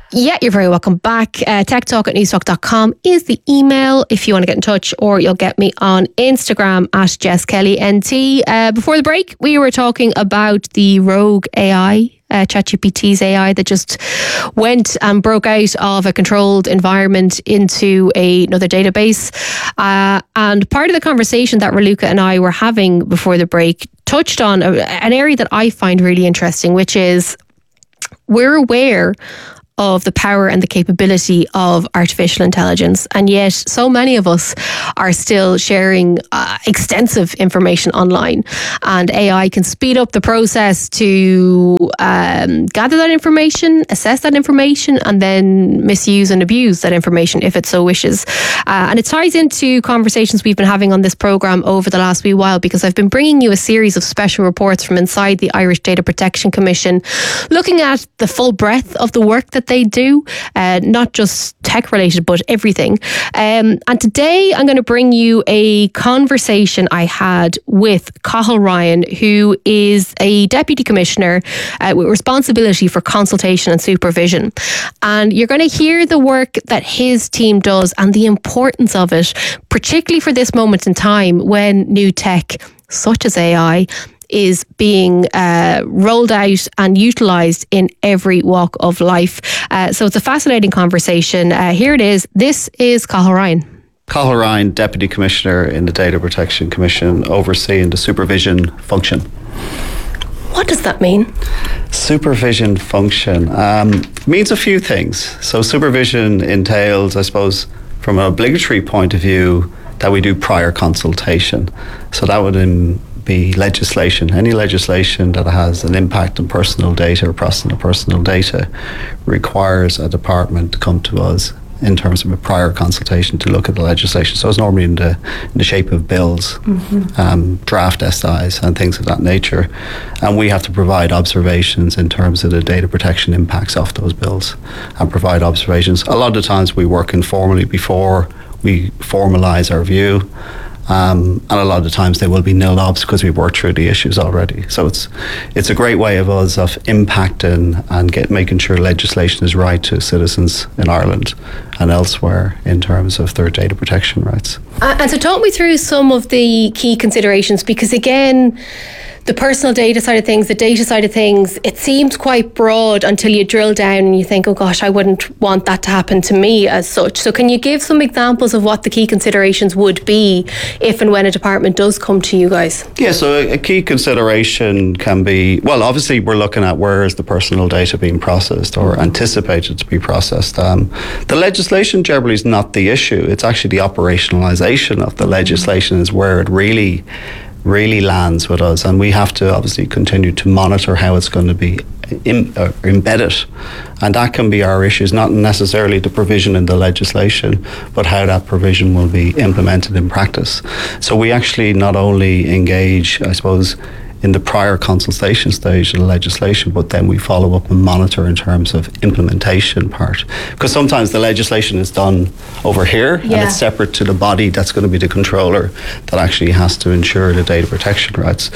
Yeah, you're very welcome back. Uh, tech talk at newstalk dot com is the email if you want to get in touch, or you'll get me on Instagram at Jess Kelly N T. Uh, before the break, we were talking about the Rogue A I, uh, ChatGPT's A I that just went and broke out of a controlled environment into a, another database. Uh, and part of the conversation that Raluca and I were having before the break touched on a, an area that I find really interesting, which is we're aware of the power and the capability of artificial intelligence, and yet so many of us are still sharing uh, extensive information online, and A I can speed up the process to um, gather that information, assess that information, and then misuse and abuse that information if it so wishes. Uh, and it ties into conversations we've been having on this programme over the last wee while, because I've been bringing you a series of special reports from inside the Irish Data Protection Commission, looking at the full breadth of the work that they do, uh, not just tech related, but everything. Um, and today I'm going to bring you a conversation I had with Cathal Ryan, who is a Deputy Commissioner uh, with responsibility for consultation and supervision. And you're going to hear the work that his team does and the importance of it, particularly for this moment in time when new tech, such as A I, is being uh, rolled out and utilised in every walk of life. Uh, so it's a fascinating conversation. Uh, here it is. This is Cathal Ryan. Cathal Ryan, Deputy Commissioner in the Data Protection Commission, overseeing the supervision function. What does that mean? Supervision function um, means a few things. So supervision entails, I suppose, from an obligatory point of view, that we do prior consultation. So that would in, be legislation. Any legislation that has an impact on personal data or processing of personal data requires a department to come to us in terms of a prior consultation to look at the legislation. So it's normally in the, in the shape of bills, mm-hmm. um, draft S Is and things of that nature. And we have to provide observations in terms of the data protection impacts of those bills and provide observations. A lot of the times we work informally before we formalise our view. Um, and a lot of the times they will be nil obs because we've worked through the issues already. So it's it's a great way of us of impacting and get making sure legislation is right to citizens in Ireland and elsewhere in terms of their data protection rights. Uh, and so talk me through some of the key considerations, because again, the personal data side of things, the data side of things, it seems quite broad until you drill down and you think, oh gosh, I wouldn't want that to happen to me as such. So can you give some examples of what the key considerations would be if and when a department does come to you guys? Yeah, so a, a key consideration can be, well, obviously we're looking at where is the personal data being processed or anticipated to be processed. Um, the legislation generally is not the issue. It's actually the operationalisation of the legislation is where it really really lands with us, and we have to obviously continue to monitor how it's going to be in, uh, embedded, and that can be our issues, not necessarily the provision in the legislation, but how that provision will be implemented in practice. So we actually not only engage, I suppose, in the prior consultation stage of the legislation, but then we follow up and monitor in terms of implementation part. Because sometimes the legislation is done over here yeah. and it's separate to the body that's going to be the controller that actually has to ensure the data protection rights.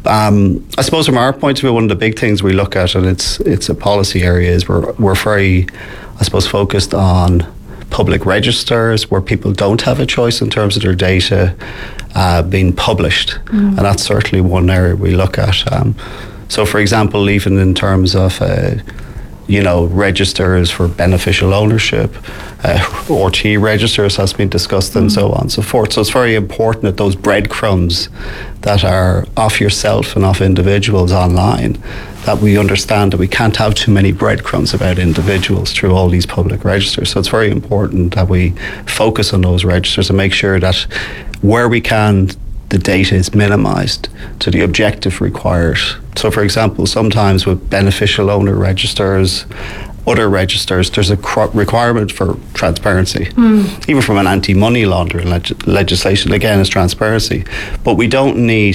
Um, I suppose from our point of view, one of the big things we look at, and it's it's a policy area, is we're, we're very, I suppose, focused on public registers where people don't have a choice in terms of their data uh, being published. Mm. And that's certainly one area we look at. Um, so, for example, even in terms of, uh, you know, registers for beneficial ownership, uh, R T registers has been discussed mm. and so on and so forth. So it's very important that those breadcrumbs that are off yourself and off individuals online, that we understand that we can't have too many breadcrumbs about individuals through all these public registers. So it's very important that we focus on those registers and make sure that where we can, the data is minimised to the objective required. So, for example, sometimes with beneficial owner registers, other registers, there's a requirement for transparency. Mm. Even from an anti-money laundering leg- legislation, again, is transparency. But we don't need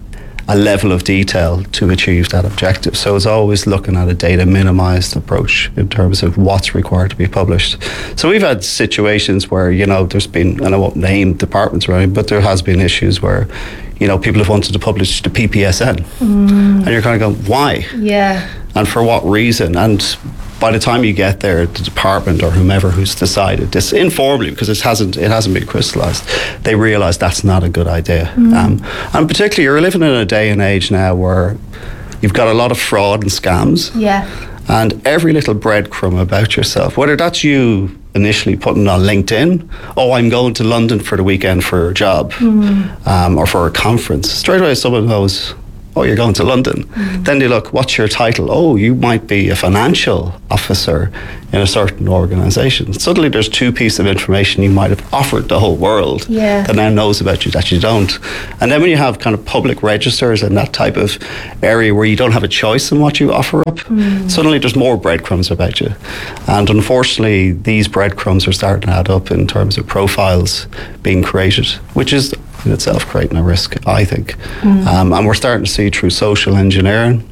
a level of detail to achieve that objective. So it's always looking at a data minimised approach in terms of what's required to be published. So we've had situations where, you know, there's been, and I won't name departments or anything, but there has been issues where, you know, people have wanted to publish the P P S N. Mm. And you're kind of going, why? Yeah. And for what reason? And by the time you get there, the department or whomever who's decided this informally, because it hasn't it hasn't been crystallized, they realize that's not a good idea. Mm. Um, and particularly, you're living in a day and age now where you've got a lot of fraud and scams. Yeah. And every little breadcrumb about yourself, whether that's you initially putting on LinkedIn, oh, I'm going to London for the weekend for a job, mm. um, or for a conference. Straight away, someone goes, oh, you're going to London. Mm. Then they look, what's your title? Oh, you might be a financial officer in a certain organisation. Suddenly there's two pieces of information you might have offered the whole world yeah. that now knows about you that you don't. And then when you have kind of public registers and that type of area where you don't have a choice in what you offer up, mm. suddenly there's more breadcrumbs about you. And unfortunately, these breadcrumbs are starting to add up in terms of profiles being created, which is in itself creating a risk, I think. Mm. Um, and we're starting to see through social engineering,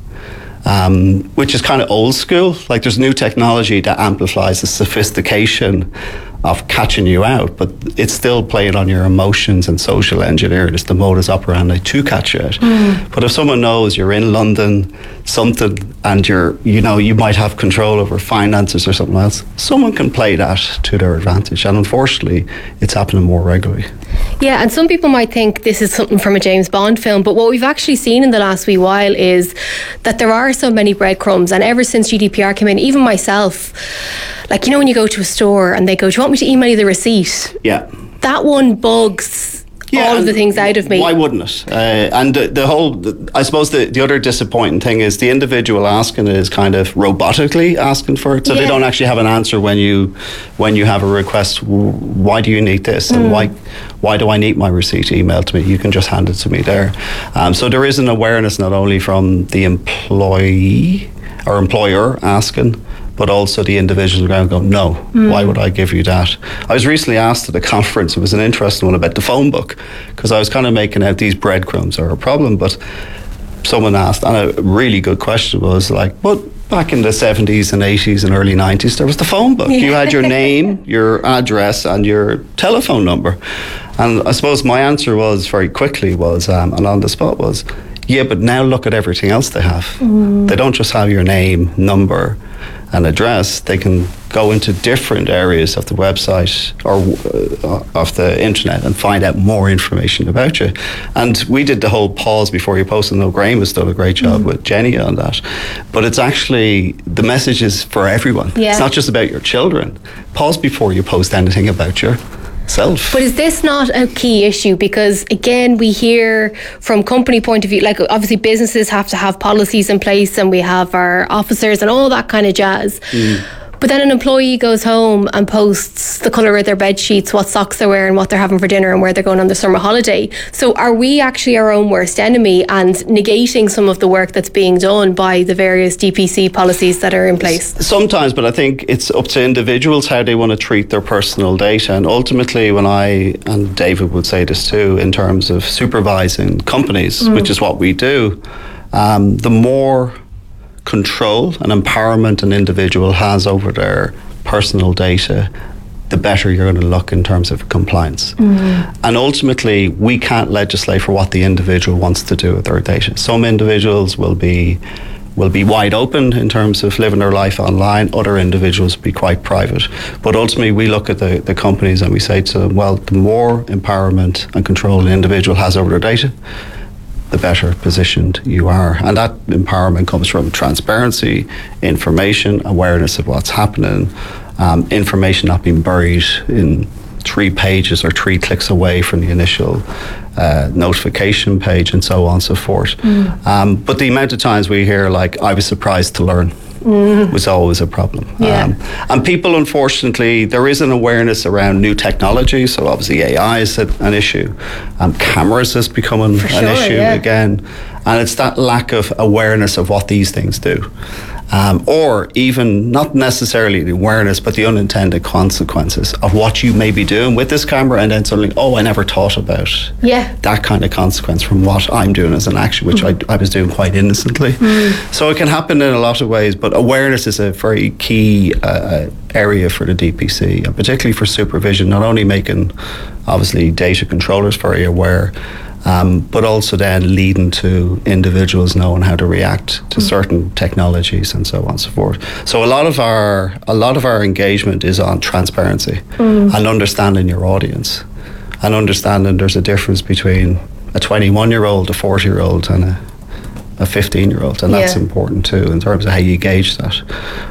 um, which is kind of old school. Like there's new technology that amplifies the sophistication of catching you out, but it's still playing on your emotions and social engineering. It's the modus operandi to catch you out. Mm. But if someone knows you're in London, something, and you're, you know, you might have control over finances or something else, someone can play that to their advantage. And unfortunately, it's happening more regularly. Yeah, and some people might think this is something from a James Bond film, but what we've actually seen in the last wee while is that there are so many breadcrumbs, and ever since G D P R came in, even myself, like, you know, when you go to a store and they go, do you want me to email you the receipt? Yeah. That one bugs yeah, all of the things out of me. Why wouldn't it? Uh, and the, the whole, the, I suppose the, the other disappointing thing is the individual asking is kind of robotically asking for it, so yeah. they don't actually have an answer when you when you have a request. Why do you need this? Mm. And why why do I need my receipt emailed to me? You can just hand it to me there. Um, so there is an awareness not only from the employee or employer asking, but also the individuals around go, no, mm. why would I give you that? I was recently asked at a conference, it was an interesting one about the phone book, because I was kind of making out these breadcrumbs are a problem, but someone asked, and a really good question was like, but back in the seventies and eighties and early nineties, there was the phone book. Yeah. You had your name, your address, and your telephone number. And I suppose my answer was very quickly was, um, and on the spot was, yeah, but now look at everything else they have. Mm. They don't just have your name, number, and address. They can go into different areas of the website or uh, of the internet and find out more information about you. And we did the whole pause before you post, and Graham has done a great job mm. with Jenny on that. But it's actually, the message is for everyone. Yeah. It's not just about your children. Pause before you post anything about your self. But is this not a key issue? Because again, we hear from company point of view, like obviously businesses have to have policies in place, and we have our officers and all that kind of jazz. Mm. But then an employee goes home and posts the colour of their bed sheets, what socks they're wearing, what they're having for dinner, and where they're going on their summer holiday. So are we actually our own worst enemy and negating some of the work that's being done by the various D P C policies that are in place? Sometimes, but I think it's up to individuals how they want to treat their personal data. And ultimately, when I, and David would say this too, in terms of supervising companies, mm. which is what we do, um, the more control and empowerment an individual has over their personal data, the better you're going to look in terms of compliance. Mm. And ultimately, we can't legislate for what the individual wants to do with their data. Some individuals will be will be wide open in terms of living their life online. Other individuals will be quite private. But ultimately, we look at the, the companies and we say to them, well, the more empowerment and control an individual has over their data, the better positioned you are. And that empowerment comes from transparency, information, awareness of what's happening, um, information not being buried in three pages or three clicks away from the initial uh, notification page, and so on and so forth. Mm. Um, but the amount of times we hear, like, I was surprised to learn, Mm. was always a problem. Yeah. Um, and people, unfortunately, there is an awareness around new technology. So obviously A I is a, an issue. Um, cameras is becoming For an sure, issue yeah. again. And it's that lack of awareness of what these things do. Um, or even not necessarily the awareness, but the unintended consequences of what you may be doing with this camera, and then suddenly, oh, I never thought about yeah. that kind of consequence from what I'm doing as an action, which mm. I, I was doing quite innocently. Mm. So it can happen in a lot of ways, but awareness is a very key uh, area for the D P C, and particularly for supervision, not only making, obviously, data controllers very aware, um, but also then leading to individuals knowing how to react to mm. certain technologies and so on and so forth. So a lot of our a lot of our engagement is on transparency mm. and understanding your audience, and understanding there's a difference between a twenty-one-year-old, a forty-year-old, and a a fifteen-year-old, and that's yeah. important too in terms of how you gauge that.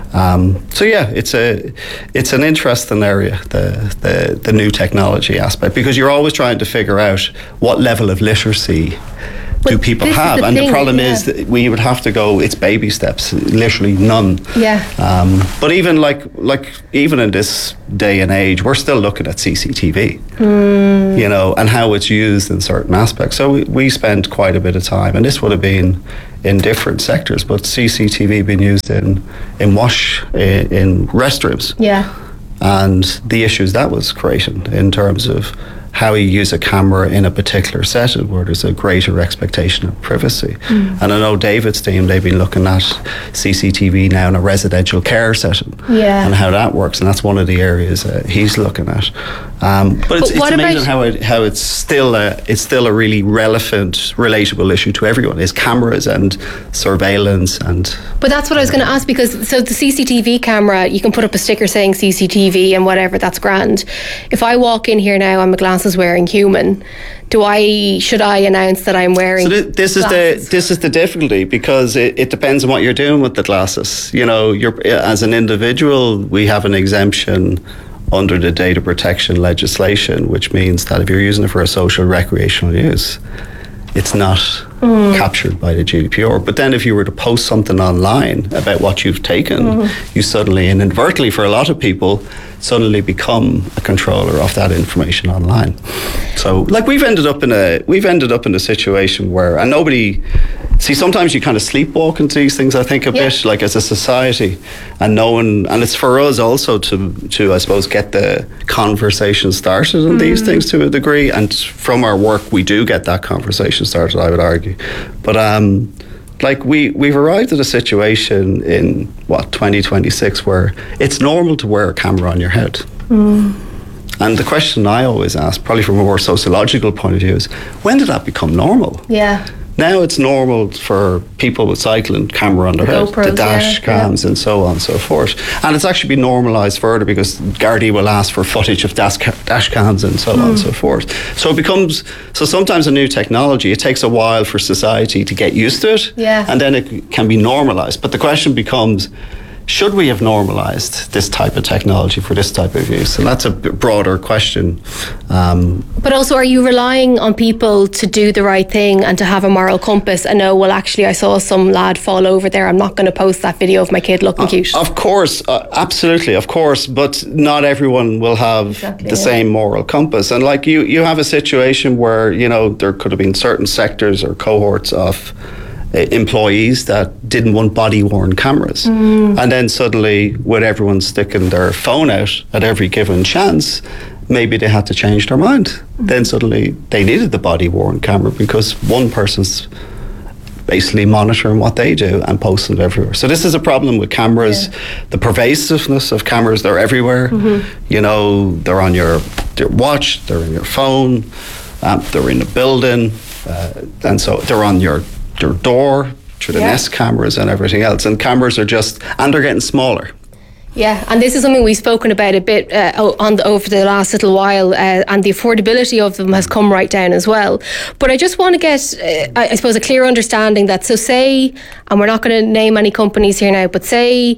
Um, so yeah, it's a it's an interesting area, the, the the new technology aspect, because you're always trying to figure out what level of literacy do but people have, the and thing, the problem yeah. is that we would have to go. It's baby steps, literally none. Yeah. Um, but even like like even in this day and age, we're still looking at C C T V, mm. you know, and how it's used in certain aspects. So we, we spent quite a bit of time, and this would have been in different sectors, but C C T V being used in in wash in, in restrooms. Yeah. And the issues that was creating in terms of how you use a camera in a particular setting where there's a greater expectation of privacy. Mm. And I know David's team, they've been looking at C C T V now in a residential care setting yeah. and how that works, and that's one of the areas uh, he's looking at. Um, but it's, but it's amazing how it, how it's still a, it's still a really relevant, relatable issue to everyone, is cameras and surveillance. And But that's what I was going to ask, because so the C C T V camera, you can put up a sticker saying C C T V and whatever, that's grand. If I walk in here now, I'm a glasses wearing human, do I should I announce that I'm wearing so th- this glasses? is the this is the difficulty, because it, it depends on what you're doing with the glasses. You know, you're as an individual, we have an exemption under the data protection legislation, which means that if you're using it for a social recreational use, it's not mm. captured by the G D P R. But then if you were to post something online about what you've taken, mm. you suddenly, and inadvertently for a lot of people, suddenly become a controller of that information online. So like we've ended up in a we've ended up in a situation where, and nobody see, sometimes you kind of sleepwalk into these things, I think, a yeah. bit, like as a society, and knowing, and it's for us also to, to I suppose, get the conversation started on mm. these things to a degree, and from our work we do get that conversation started, I would argue. But um, like we, we've arrived at a situation in, what, twenty twenty-six, where it's normal to wear a camera on your head. Mm. And the question I always ask, probably from a more sociological point of view, is when did that become normal? Yeah. Now it's normal for people with cycling camera on their head, GoPros, the dash yeah, cams yeah. and so on and so forth. And it's actually been normalised further, because Gardaí will ask for footage of dash, ca- dash cams and so mm. on and so forth. So it becomes, so sometimes a new technology, it takes a while for society to get used to it, yeah. and then it can be normalised. But the question becomes, should we have normalised this type of technology for this type of use? And that's a b- broader question. Um, but also, are you relying on people to do the right thing and to have a moral compass and know, well, actually, I saw some lad fall over there, I'm not going to post that video of my kid looking uh, cute? Of course, uh, absolutely, of course, but not everyone will have exactly, the yeah. same moral compass. And like you, you have a situation where, you know, there could have been certain sectors or cohorts of employees that didn't want body-worn cameras, mm. and then suddenly, with everyone sticking their phone out at every given chance, maybe they had to change their mind. Mm. Then suddenly they needed the body-worn camera, because one person's basically monitoring what they do and posting it everywhere. So this is a problem with cameras, yeah. the pervasiveness of cameras. They're everywhere. Mm-hmm. You know, they're on your, your watch, they're in your phone, um, they're in the building, uh, and so they're on your your door, through the yeah. Nest cameras and everything else. And cameras are just, and they're getting smaller. Yeah, and this is something we've spoken about a bit uh, on the, over the last little while, uh, and the affordability of them has come right down as well. But I just want to get, uh, I suppose, a clear understanding that, so say, and we're not going to name any companies here now, but say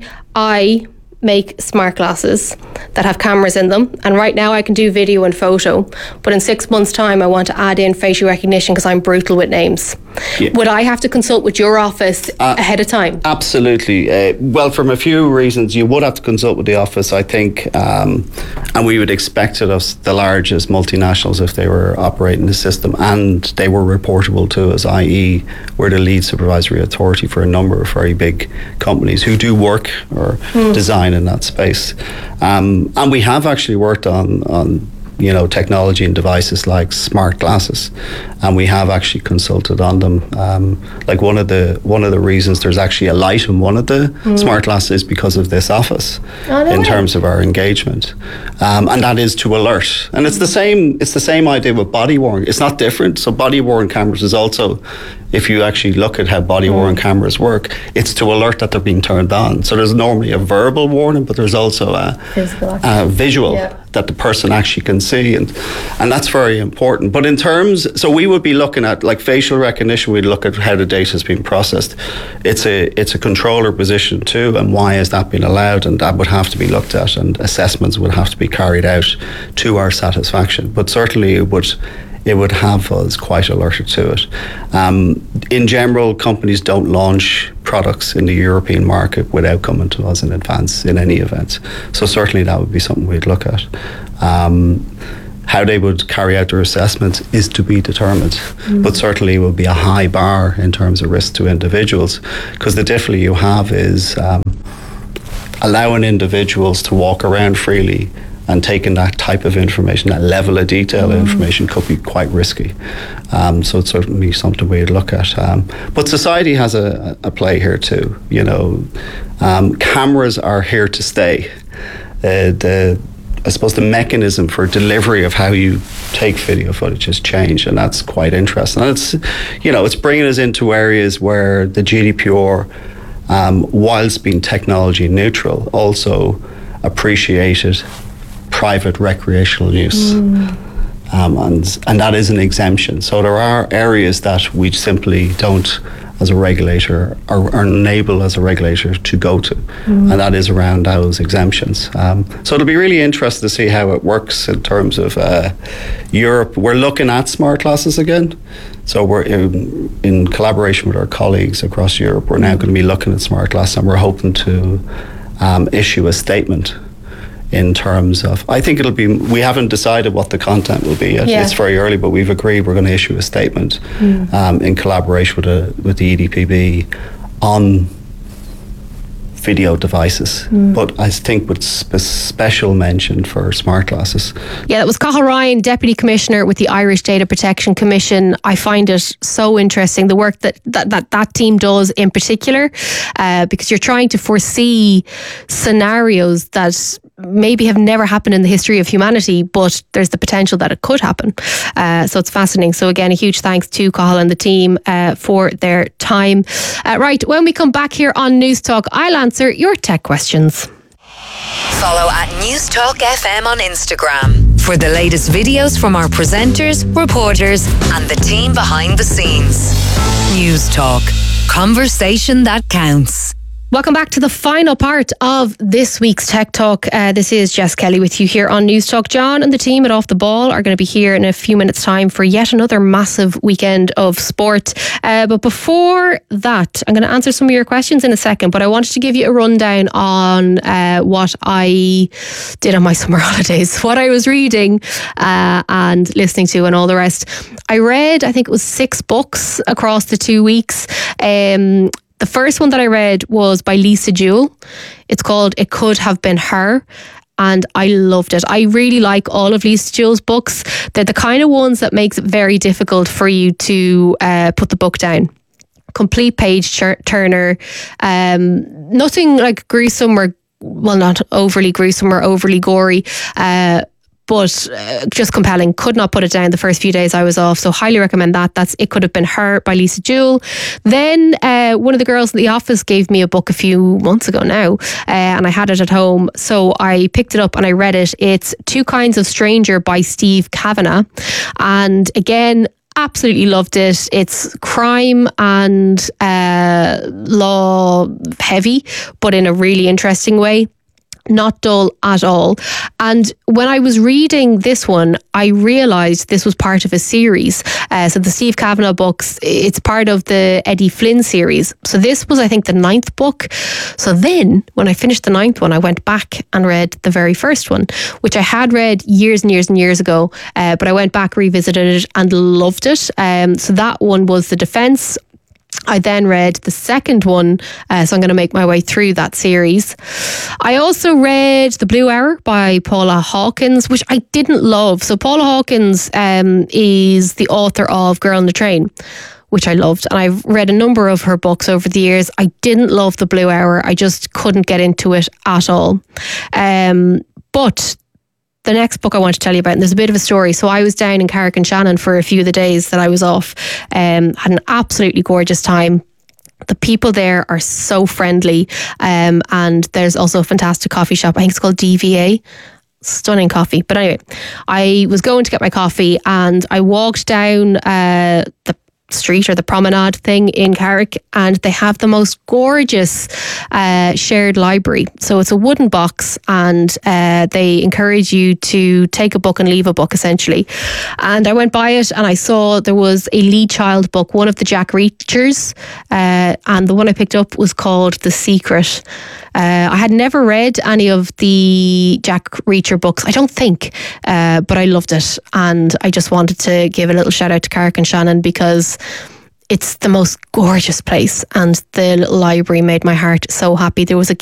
I make smart glasses that have cameras in them, and right now I can do video and photo, but in six months' time I want to add in facial recognition because I'm brutal with names. Yeah. Would I have to consult with your office uh, ahead of time? Absolutely. Uh, well, from a few reasons, you would have to consult with the office, I think, um, and we would expect it of the largest multinationals if they were operating the system and they were reportable to us, that is we're the lead supervisory authority for a number of very big companies who do work or mm. design in that space. Um, and we have actually worked on, on you know, technology and devices like smart glasses, and we have actually consulted on them. Um, like one of the one of the reasons there's actually a light in one of the mm. smart glasses is because of this office, oh, no in way. terms of our engagement, um, and that is to alert. And it's the same. It's the same idea with body worn. It's not different. So body worn cameras is also, if you actually look at how body worn mm. cameras work, it's to alert that they're being turned on. So there's normally a verbal warning, but there's also a, a visual yeah. that the person actually can see, and and that's very important. But in terms, so we would be looking at like facial recognition. We'd look at how the data has been processed. It's a it's a controller position too, and why has that been allowed? And that would have to be looked at, and assessments would have to be carried out to our satisfaction. But certainly it would. It would have us quite alerted to it. Um, in general, companies don't launch products in the European market without coming to us in advance in any event. So certainly that would be something we'd look at. Um, how they would carry out their assessments is to be determined, mm. but certainly it would be a high bar in terms of risk to individuals, because the difficulty you have is um, allowing individuals to walk around freely, and taking that type of information, that level of detail mm. information, could be quite risky. Um, so it's certainly something we'd look at. Um, but society has a, a play here too. You know, um, cameras are here to stay. Uh, the I suppose the mechanism for delivery of how you take video footage has changed, and that's quite interesting. And it's, you know, it's bringing us into areas where the G D P R, um, whilst being technology neutral, also appreciated private recreational use, mm. um, and and that is an exemption. So there are areas that we simply don't, as a regulator, are, are unable as a regulator to go to, mm. and that is around those exemptions. Um, so it'll be really interesting to see how it works in terms of uh, Europe. We're looking at smart glasses again. So we're in, in collaboration with our colleagues across Europe. We're now going to be looking at smart glasses, and we're hoping to um, issue a statement in terms of, I think it'll be, we haven't decided what the content will be yet. Yeah. It's very early, but we've agreed we're going to issue a statement mm. um, in collaboration with, a, with the E D P B on video devices, mm. but I think with spe- special mention for smart glasses. Yeah, that was Cathal Ryan, Deputy Commissioner with the Irish Data Protection Commission. I find it so interesting, the work that that, that, that team does in particular, uh, because you're trying to foresee scenarios that maybe have never happened in the history of humanity, but there's the potential that it could happen. Uh, so it's fascinating. So again, a huge thanks to Cathal and the team uh, for their time. Uh, right, when we come back here on News Talk, I'll answer your tech questions. Follow at News Talk F M on Instagram for the latest videos from our presenters, reporters, and the team behind the scenes. News Talk, conversation that counts. Welcome back to the final part of this week's Tech Talk. Uh, this is Jess Kelly with you here on News Talk. John and the team at Off the Ball are going to be here in a few minutes' time for yet another massive weekend of sport. Uh, but before that, I'm going to answer some of your questions in a second, but I wanted to give you a rundown on uh, what I did on my summer holidays, what I was reading uh, and listening to and all the rest. I read, I think it was six books across the two weeks. Um, The first one that I read was by Lisa Jewell. It's called It Could Have Been Her, and I loved it. I really like all of Lisa Jewell's books. They're the kind of ones that makes it very difficult for you to uh, put the book down. Complete page turner. Um, nothing like gruesome or, well, not overly gruesome or overly gory, uh, but uh, just compelling. Could not put it down the first few days I was off, so highly recommend that. That's It Could Have Been Her by Lisa Jewell. Then uh, one of the girls in the office gave me a book a few months ago now, uh, and I had it at home, so I picked it up and I read it. It's Two Kinds of Stranger by Steve Kavanagh, and again, absolutely loved it. It's crime and uh, law heavy, but in a really interesting way. Not dull at all. And when I was reading this one, I realised this was part of a series. Uh, so the Steve Kavanagh books, it's part of the Eddie Flynn series. So this was, I think, the ninth book. So then, when I finished the ninth one, I went back and read the very first one, which I had read years and years and years ago. Uh, but I went back, revisited it and loved it. Um, so that one was The Defence. I then read the second one, uh, so I'm going to make my way through that series. I also read The Blue Hour by Paula Hawkins, which I didn't love. So Paula Hawkins um, is the author of Girl on the Train, which I loved. And I've read a number of her books over the years. I didn't love The Blue Hour. I just couldn't get into it at all. Um, but the next book I want to tell you about, and there's a bit of a story. So I was down in Carrick-on-Shannon for a few of the days that I was off. Um, had an absolutely gorgeous time. The people there are so friendly. Um, and there's also a fantastic coffee shop. I think it's called D V A. Stunning coffee. But anyway, I was going to get my coffee and I walked down uh, the street or the promenade thing in Carrick, and they have the most gorgeous uh, shared library. So it's a wooden box, and uh, they encourage you to take a book and leave a book, essentially. And I went by it and I saw there was a Lee Child book, one of the Jack Reachers, uh, and the one I picked up was called The Secret. Uh, I had never read any of the Jack Reacher books, I don't think, uh, but I loved it. And I just wanted to give a little shout out to Carrick-on-Shannon because it's the most gorgeous place, and the little library made my heart so happy. There was a